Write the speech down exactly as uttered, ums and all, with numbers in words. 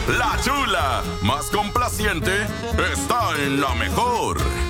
La chula, más complaciente, está en la mejor.